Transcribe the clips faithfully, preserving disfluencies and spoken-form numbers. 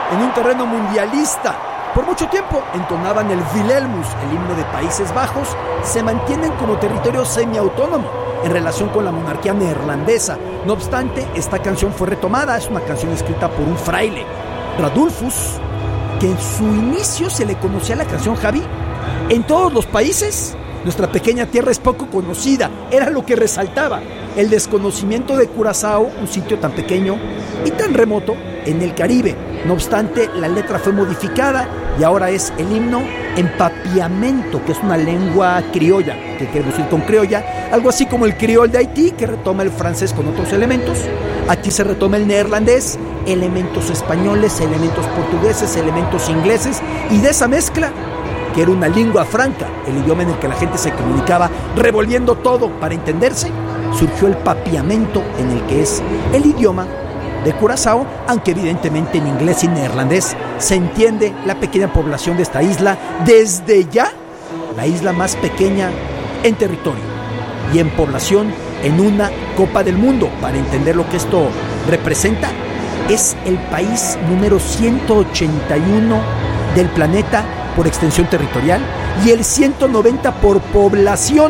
en un terreno mundialista. Por mucho tiempo entonaban el Wilhelmus, el himno de Países Bajos. Se mantienen como territorio semiautónomo en relación con la monarquía neerlandesa. No obstante, esta canción fue retomada. Es una canción escrita por un fraile, Radulfus, que en su inicio se le conocía la canción, Javi. En todos los países, nuestra pequeña tierra es poco conocida. Era lo que resaltaba el desconocimiento de Curazao, un sitio tan pequeño y tan remoto en el Caribe. No obstante, la letra fue modificada y ahora es el himno en papiamento, que es una lengua criolla, que queremos decir con criolla, algo así como el criol de Haití, que retoma el francés con otros elementos. Aquí se retoma el neerlandés, elementos españoles, elementos portugueses, elementos ingleses, y de esa mezcla, que era una lengua franca, el idioma en el que la gente se comunicaba revolviendo todo para entenderse, surgió el papiamento, en el que es el idioma de Curazao, aunque evidentemente en inglés y neerlandés se entiende la pequeña población de esta isla, desde ya la isla más pequeña en territorio y en población en una Copa del Mundo. Para entender lo que esto representa, es el país número ciento ochenta y uno del planeta por extensión territorial y el ciento noventa por población.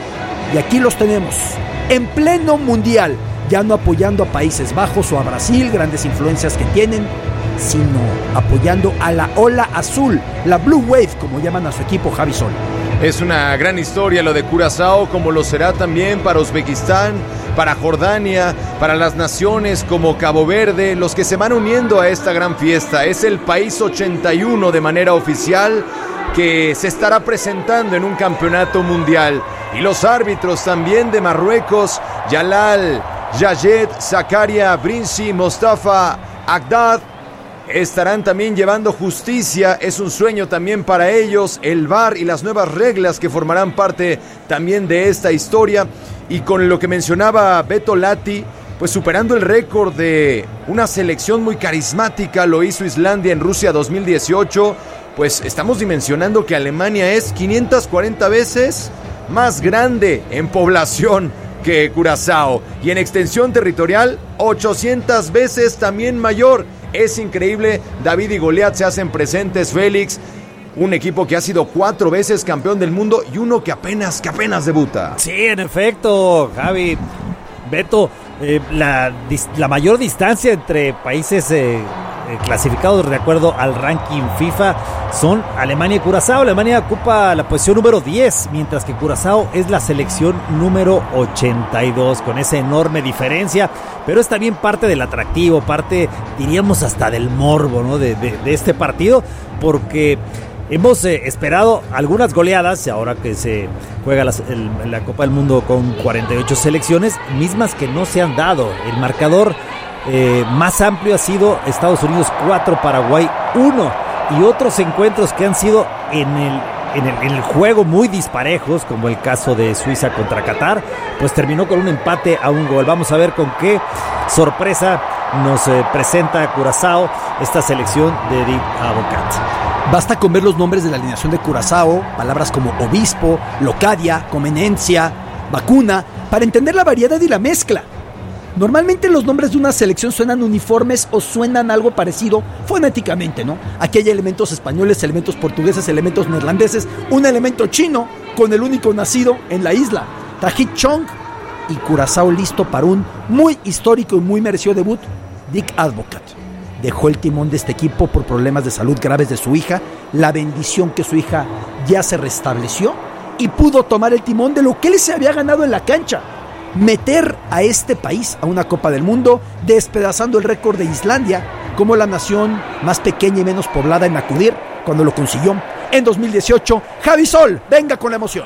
Y aquí los tenemos, en pleno mundial, ya no apoyando a Países Bajos o a Brasil, grandes influencias que tienen, sino apoyando a la ola azul, la Blue Wave, como llaman a su equipo, Javi Sol. Es una gran historia lo de Curazao, como lo será también para Uzbekistán, para Jordania, para las naciones como Cabo Verde, los que se van uniendo a esta gran fiesta. Es el país ochenta y uno de manera oficial que se estará presentando en un campeonato mundial. Y los árbitros también de Marruecos, Jalal Yayed, Zakaria Brinsi, Mostafa Agdad, estarán también llevando justicia. Es un sueño también para ellos, el V A R y las nuevas reglas que formarán parte también de esta historia. Y con lo que mencionaba Beto Lati, pues superando el récord de una selección muy carismática, lo hizo Islandia en Rusia dos mil dieciocho, pues estamos dimensionando que Alemania es quinientas cuarenta veces más grande en población que Curazao, y en extensión territorial ochocientas veces también mayor. Es increíble. David y Goliat se hacen presentes, Félix. Un equipo que ha sido cuatro veces campeón del mundo y uno que apenas, que apenas debuta. Sí, en efecto, Javi, Beto, eh, la, la mayor distancia entre países eh, clasificados de acuerdo al ranking FIFA son Alemania y Curazao. Alemania ocupa la posición número diez, mientras que Curazao es la selección número ochenta y dos, con esa enorme diferencia. Pero es también parte del atractivo, parte, diríamos, hasta del morbo, ¿no? de, de, de este partido, porque hemos eh, esperado algunas goleadas, ahora que se juega la, el, la Copa del Mundo con cuarenta y ocho selecciones, mismas que no se han dado. El marcador eh, más amplio ha sido Estados Unidos cuatro, Paraguay uno, y otros encuentros que han sido en el, en el, en el juego muy disparejos, como el caso de Suiza contra Qatar, pues terminó con un empate a un gol. Vamos a ver con qué sorpresa nos eh, presenta Curazao, esta selección de Dick Advocat. Basta con ver los nombres de la alineación de Curazao, palabras como obispo, locadia, conveniencia, vacuna, para entender la variedad y la mezcla. Normalmente los nombres de una selección suenan uniformes o suenan algo parecido fonéticamente, ¿no? Aquí hay elementos españoles, elementos portugueses, elementos neerlandeses, un elemento chino con el único nacido en la isla, Tahith Chong, y Curazao listo para un muy histórico y muy merecido debut. Dick Advocat dejó el timón de este equipo por problemas de salud graves de su hija. La bendición que su hija ya se restableció y pudo tomar el timón de lo que él se había ganado en la cancha: meter a este país a una Copa del Mundo, despedazando el récord de Islandia como la nación más pequeña y menos poblada en acudir cuando lo consiguió en dos mil dieciocho. Javi Sol, venga con la emoción.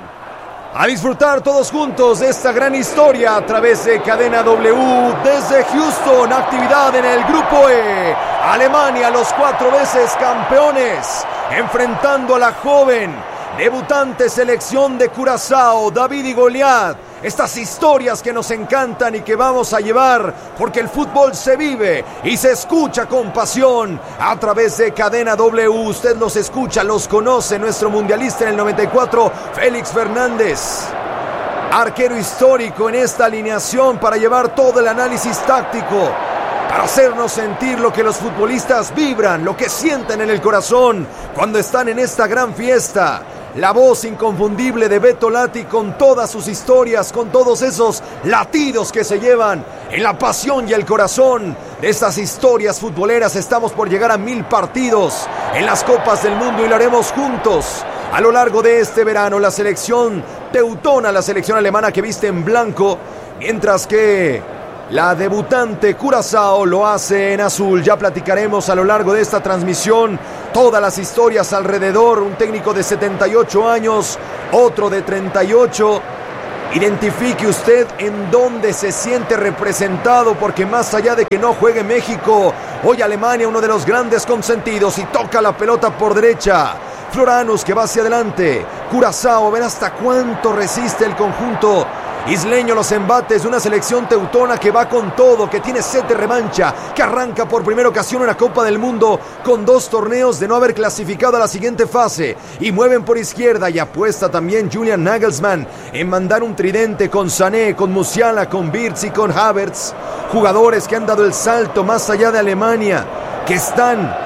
A disfrutar todos juntos de esta gran historia a través de Cadena W desde Houston. Actividad en el Grupo E. Alemania, los cuatro veces campeones, enfrentando a la joven debutante selección de Curazao, David y Goliat. Estas historias que nos encantan y que vamos a llevar, porque el fútbol se vive y se escucha con pasión a través de Cadena W. Usted los escucha, los conoce. Nuestro mundialista en el noventa y cuatro, Félix Fernández, arquero histórico en esta alineación para llevar todo el análisis táctico, para hacernos sentir lo que los futbolistas vibran, lo que sienten en el corazón cuando están en esta gran fiesta. La voz inconfundible de Beto Lati con todas sus historias, con todos esos latidos que se llevan en la pasión y el corazón de estas historias futboleras. Estamos por llegar a mil partidos en las Copas del Mundo y lo haremos juntos. A lo largo de este verano, la selección teutona, la selección alemana que viste en blanco, mientras que la debutante Curazao lo hace en azul. Ya platicaremos a lo largo de esta transmisión todas las historias alrededor. Un técnico de setenta y ocho años, otro de treinta y ocho. Identifique usted en dónde se siente representado, porque más allá de que no juegue México, hoy Alemania, uno de los grandes consentidos, y toca la pelota por derecha. Floranus que va hacia adelante. Curazao, a ver hasta cuánto resiste el conjunto isleño los embates de una selección teutona que va con todo, que tiene sed de revancha, que arranca por primera ocasión una Copa del Mundo con dos torneos de no haber clasificado a la siguiente fase, y mueven por izquierda y apuesta también Julian Nagelsmann en mandar un tridente con Sané, con Musiala, con Wirtz y con Havertz, jugadores que han dado el salto más allá de Alemania, que están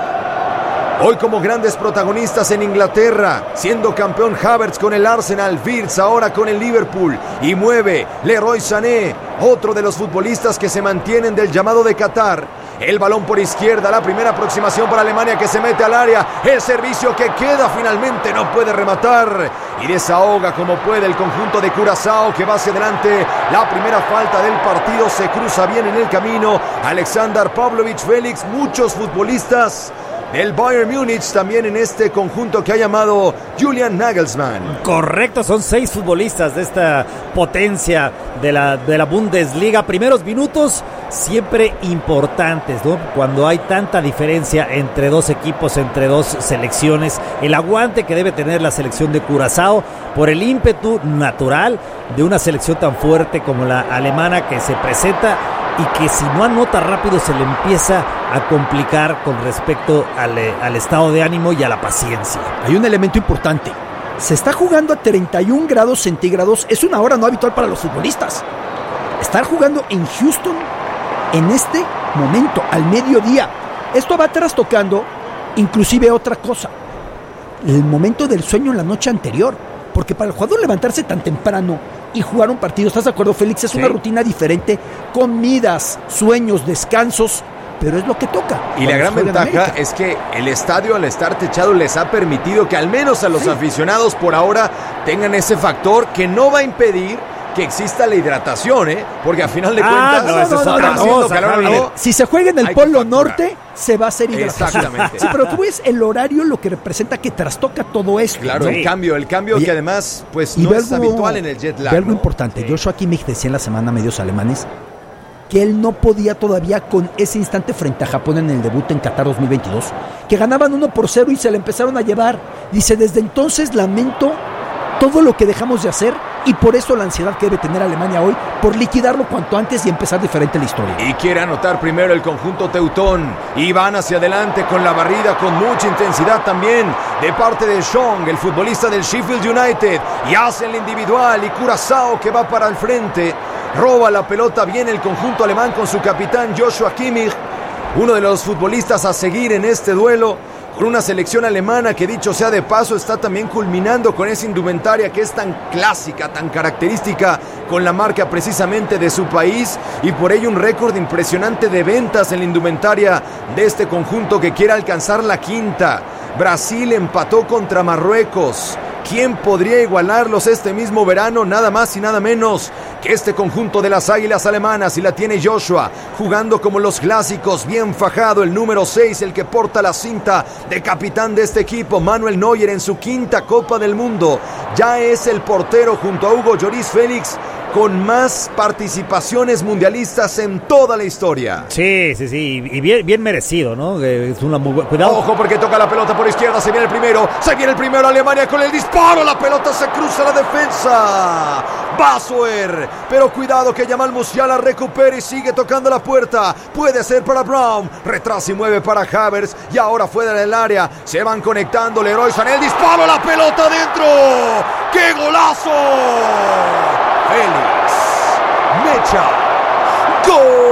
hoy como grandes protagonistas en Inglaterra, siendo campeón Havertz con el Arsenal, Wirtz ahora con el Liverpool, y mueve Leroy Sané, otro de los futbolistas que se mantienen del llamado de Qatar. El balón por izquierda, la primera aproximación para Alemania que se mete al área, el servicio que queda finalmente no puede rematar y desahoga como puede el conjunto de Curazao que va hacia adelante. La primera falta del partido, se cruza bien en el camino Alexander Pavlovich Félix, muchos futbolistas del Bayern Múnich también en este conjunto que ha llamado Julian Nagelsmann. Correcto, son seis futbolistas de esta potencia de la, de la Bundesliga. Primeros minutos siempre importantes, ¿no? Cuando hay tanta diferencia entre dos equipos, entre dos selecciones, el aguante que debe tener la selección de Curazao por el ímpetu natural de una selección tan fuerte como la alemana que se presenta y que si no anota rápido se le empieza a complicar con respecto al, al estado de ánimo y a la paciencia. Hay un elemento importante. Se está jugando a treinta y un grados centígrados. Es una hora no habitual para los futbolistas. Estar jugando en Houston en este momento, al mediodía. Esto va trastocando inclusive otra cosa. El momento del sueño en la noche anterior. Porque para el jugador levantarse tan temprano y jugar un partido, ¿estás de acuerdo, Félix? Es sí. Una rutina diferente, comidas, sueños, descansos, pero es lo que toca. Y la gran ventaja es que el estadio, al estar techado, les ha permitido que al menos a los sí. aficionados por ahora tengan ese factor que no va a impedir que exista la hidratación, ¿eh? Porque a final de ah, cuentas no, no, no, no, no, no, calor, no. Si se juega en el Polo Norte, se va a hacer hidratación. Exactamente. Sí, pero lo que voy es el horario lo que representa que trastoca todo esto. Claro, ¿no? el cambio, el cambio Oye, que además pues no es algo, habitual en el jet lag. Ve algo ¿no? importante. Sí. Joshua Kimmich decía en la semana a medios alemanes que él no podía todavía con ese instante frente a Japón en el debut en Qatar dos mil veintidós, que ganaban uno por cero y se le empezaron a llevar. Dice, desde entonces lamento todo lo que dejamos de hacer y por eso la ansiedad que debe tener Alemania hoy por liquidarlo cuanto antes y empezar diferente la historia. Y quiere anotar primero el conjunto teutón y van hacia adelante con la barrida con mucha intensidad también de parte de Jong, el futbolista del Sheffield United, y hace el individual y Curazao que va para el frente, roba la pelota bien el conjunto alemán con su capitán Joshua Kimmich, uno de los futbolistas a seguir en este duelo. Con una selección alemana que, dicho sea de paso, está también culminando con esa indumentaria que es tan clásica, tan característica con la marca precisamente de su país, y por ello un récord impresionante de ventas en la indumentaria de este conjunto que quiere alcanzar la quinta. Brasil empató contra Marruecos. ¿Quién podría igualarlos este mismo verano? Nada más y nada menos que este conjunto de las Águilas Alemanas, y la tiene Joshua, jugando como los clásicos, bien fajado, el número seis, el que porta la cinta de capitán de este equipo, Manuel Neuer, en su quinta Copa del Mundo. Ya es el portero junto a Hugo Lloris Félix con más participaciones mundialistas en toda la historia. Sí, sí, sí, y bien, bien merecido, ¿no? Es una muy buena... Cuidado. Ojo porque toca la pelota por izquierda, se viene el primero, se viene el primero Alemania con el disparo, la pelota se cruza la defensa. Bassoer, pero cuidado que Yamal Musiala recupera y sigue tocando la puerta. Puede ser para Brown, retrasa y mueve para Havertz, y ahora fuera del área, se van conectando Leroy Sané, el disparo, la pelota adentro. ¡Qué golazo! Félix, Mecha, ¡gol!